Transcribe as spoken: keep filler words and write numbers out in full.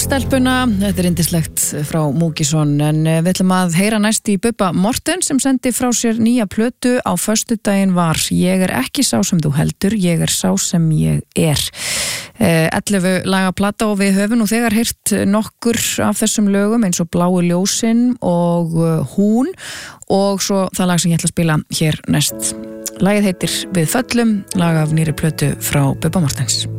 stelpuna, þetta er yndislegt frá Múkisson, en við ætlum að heyra næst í Bubba Morthens sem sendi frá sér nýja plötu á föstudaginn var Ég er ekki sá sem þú heldur, ég er sá sem ég er. ellefu laga plata og við höfum nú þegar heyrt nokkur af þessum lögum eins og Bláu ljósin og Hún og svo það lag sem ég ætla að spila hér næst. Lagið heitir Við föllum, lag af nýri plötu frá Bubba Morthens.